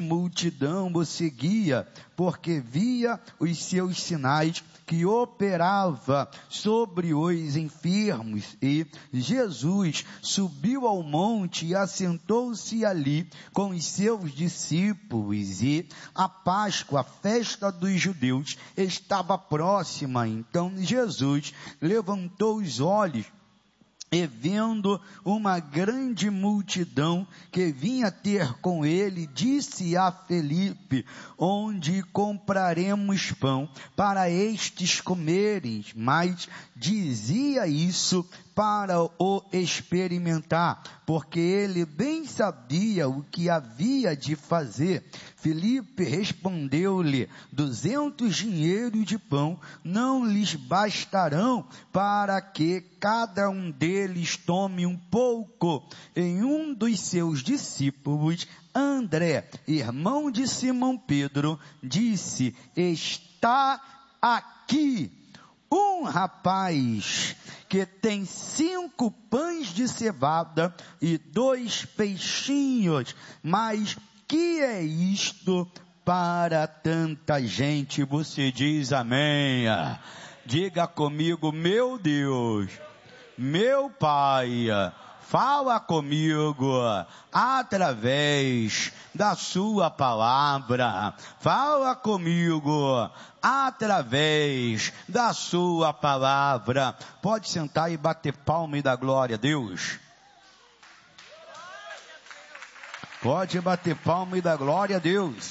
multidão o seguia, porque via os seus sinais que operava sobre os enfermos. E Jesus subiu ao monte e assentou-se ali com os seus discípulos. E a Páscoa, a festa dos judeus, estava próxima. Então Jesus levantou os olhos e vendo uma grande multidão que vinha ter com ele, disse a Felipe: onde compraremos pão para estes comerem? Mas dizia isso para o experimentar, porque ele bem sabia o que havia de fazer. Felipe respondeu-lhe: 200 dinheiros de pão não lhes bastarão para que cada um deles tome um pouco. Em um dos seus discípulos, André, irmão de Simão Pedro, disse: está aqui um rapaz que tem 5 pães de cevada e 2 peixinhos, mas que é isto para tanta gente? Você diz amém? Diga comigo: meu Deus, meu Pai, fala comigo através da sua palavra. Fala comigo através da sua palavra. Pode sentar e bater palma e dar glória a Deus. Pode bater palma e dar glória a Deus.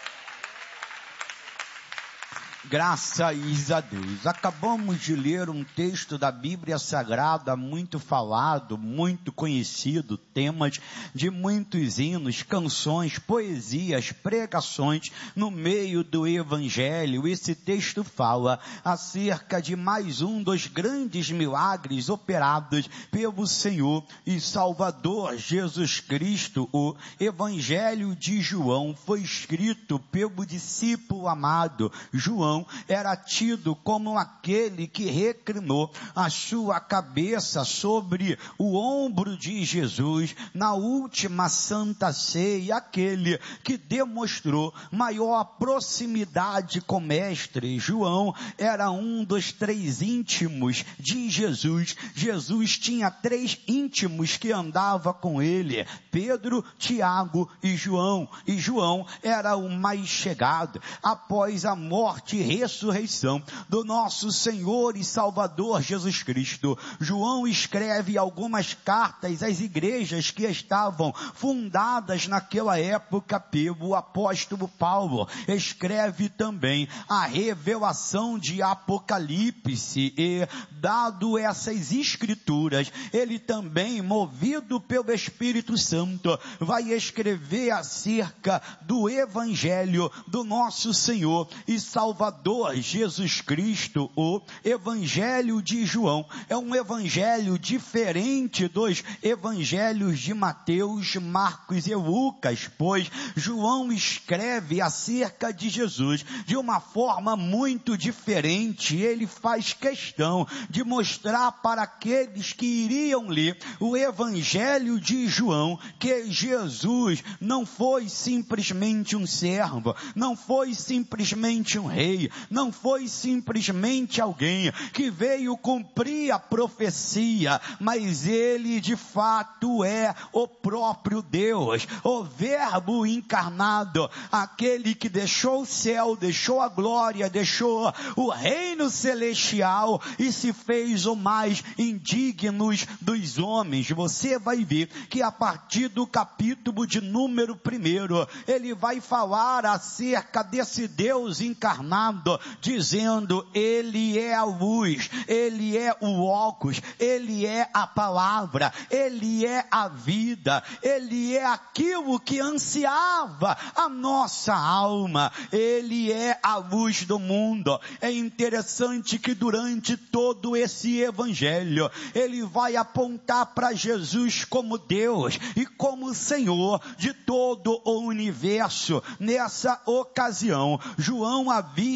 Graças a Deus. Acabamos de ler um texto da Bíblia Sagrada muito falado, muito conhecido, temas de muitos hinos, canções, poesias, pregações no meio do Evangelho. Esse texto fala acerca de mais um dos grandes milagres operados pelo Senhor e Salvador Jesus Cristo. O Evangelho de João foi escrito pelo discípulo amado João. Era tido como aquele que reclinou a sua cabeça sobre o ombro de Jesus na última Santa Ceia, aquele que demonstrou maior proximidade com o Mestre. João era um dos 3 íntimos de Jesus. Jesus tinha 3 íntimos que andavam com ele: Pedro, Tiago e João. E João era o mais chegado. Após a morte e ressurreição do nosso Senhor e Salvador Jesus Cristo, João escreve algumas cartas às igrejas que estavam fundadas naquela época pelo apóstolo Paulo. Escreve também a revelação de Apocalipse e, dado essas escrituras, ele também, movido pelo Espírito Santo, vai escrever acerca do Evangelho do nosso Senhor e Salvador Jesus Cristo. O Evangelho de João é um evangelho diferente dos evangelhos de Mateus, Marcos e Lucas, pois João escreve acerca de Jesus de uma forma muito diferente. Ele faz questão de mostrar para aqueles que iriam ler o Evangelho de João que Jesus não foi simplesmente um servo, não foi simplesmente um rei, não foi simplesmente alguém que veio cumprir a profecia, mas ele de fato é o próprio Deus, o Verbo encarnado, aquele que deixou o céu, deixou a glória, deixou o reino celestial e se fez o mais indigno dos homens. Você vai ver que a partir do capítulo de número 1, ele vai falar acerca desse Deus encarnado, dizendo: ele é a luz, ele é o Logos, ele é a palavra, ele é a vida, ele é aquilo que ansiava a nossa alma, ele é a luz do mundo. É interessante que durante todo esse evangelho, ele vai apontar para Jesus como Deus e como Senhor de todo o universo. Nessa ocasião, João havia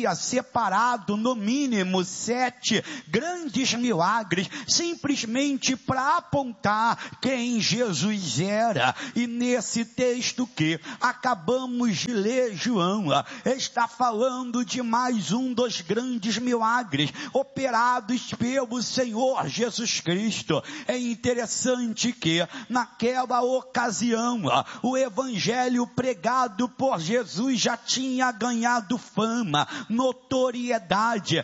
havia separado no mínimo 7 grandes milagres, simplesmente para apontar quem Jesus era. E nesse texto que acabamos de ler, João está falando de mais um dos grandes milagres operados pelo Senhor Jesus Cristo. É interessante que naquela ocasião o evangelho pregado por Jesus já tinha ganhado fama, notoriedade,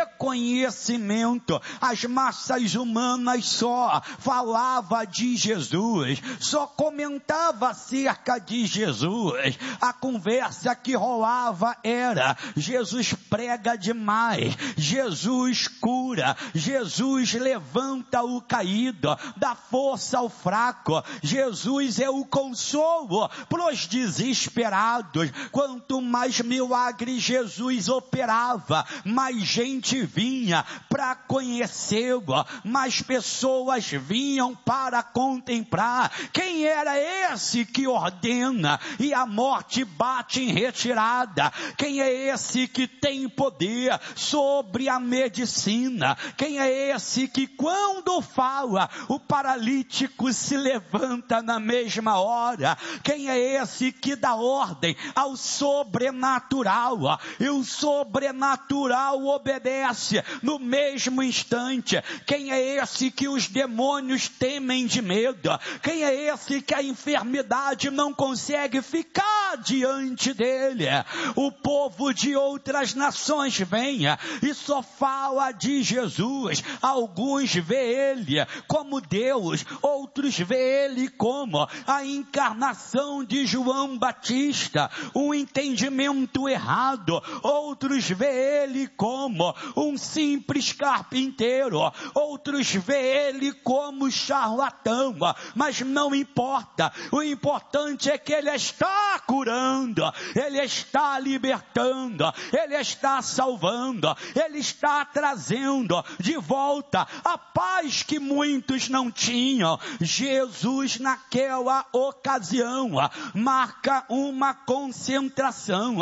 reconhecimento. As massas humanas só falavam de Jesus, só comentava acerca de Jesus. A conversa que rolava era: Jesus prega demais, Jesus cura, Jesus levanta o caído, dá força ao fraco, Jesus é o consolo para os desesperados. Quanto mais milagres Jesus operava, mais gente vinha para conhecê-lo, mais pessoas vinham para contemplar quem era esse que ordena e a morte bate em retirada. Quem é esse que tem poder sobre a medicina? Quem é esse que quando fala o paralítico se levanta na mesma hora? Quem é esse que dá ordem ao sobrenatural e o sobrenatural obedece no mesmo instante? Quem é esse que os demônios temem de medo? Quem é esse que a enfermidade não consegue ficar diante dele? O povo de outras nações vem e só fala de Jesus. Alguns vê ele como Deus, outros vê ele como a encarnação de João Batista, um entendimento errado. Outros vê ele como um simples carpinteiro, outros vê ele como charlatão, mas não importa. O importante é que ele está curando, ele está libertando, ele está salvando, ele está trazendo de volta a paz que muitos não tinham. Jesus naquela ocasião marca uma concentração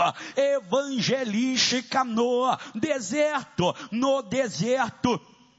evangelística no deserto. No deserto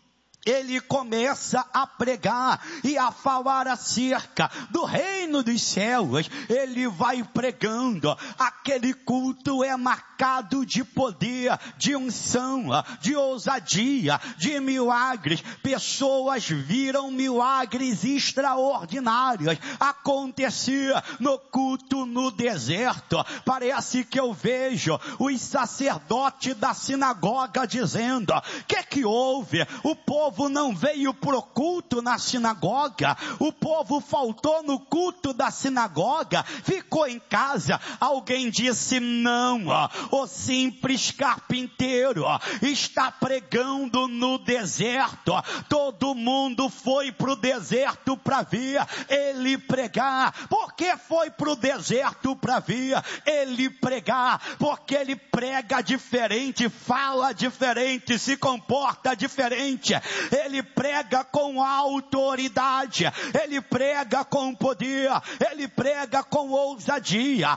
ele começa a pregar e a falar acerca do reino dos céus. Ele vai pregando. Aquele culto é marcado de poder, de unção, de ousadia, de milagres. Pessoas viram milagres extraordinários acontecer no culto no deserto. Parece que eu vejo os sacerdotes da sinagoga dizendo: que houve? O povo não veio pro culto na sinagoga, o povo faltou no culto da sinagoga, ficou em casa. Alguém disse: não, o simples carpinteiro está pregando no deserto. Todo mundo foi pro deserto para ver ele pregar. Por que foi pro deserto para ver ele pregar? Porque ele prega diferente, fala diferente, se comporta diferente. Ele prega com autoridade, ele prega com poder, ele prega com ousadia.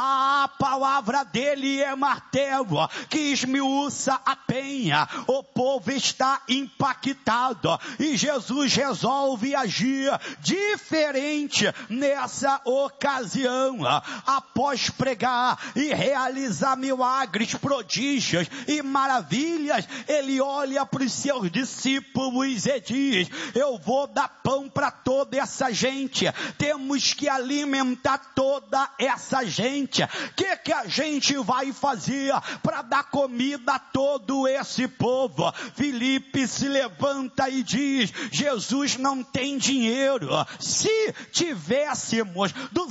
A palavra dele é martelo que esmiuça a penha. O povo está impactado e Jesus resolve agir diferente nessa ocasião. Após pregar e realizar milagres, prodígios e maravilhas, ele olha para os seus discípulos e diz: eu vou dar pão para toda essa gente, temos que alimentar toda essa gente. O que a gente vai fazer para dar comida a todo esse povo? Filipe se levanta e diz: Jesus não tem dinheiro. Se tivéssemos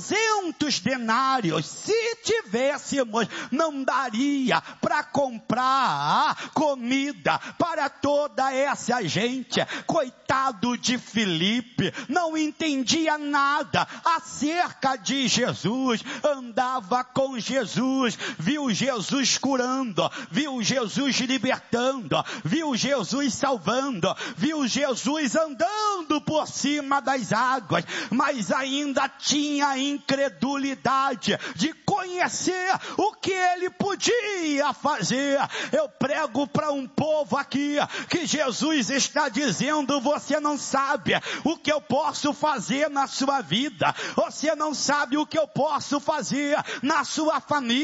200 denários, se tivéssemos, não daria para comprar comida para toda essa gente. Gente, coitado de Filipe, não entendia nada acerca de Jesus, andava com Jesus, viu Jesus curando, viu Jesus libertando, viu Jesus salvando, viu Jesus andando por cima das águas, mas ainda tinha incredulidade de conhecer o que ele podia fazer. Eu prego para um povo aqui que Jesus está dizendo: você não sabe o que eu posso fazer na sua vida, você não sabe o que eu posso fazer na sua família.